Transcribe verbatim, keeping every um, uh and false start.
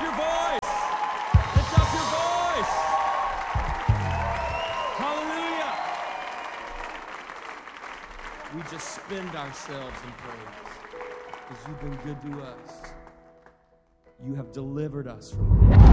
your voice. Lift up your voice. Hallelujah. We just spend ourselves in praise because you've been good to us. You have delivered us from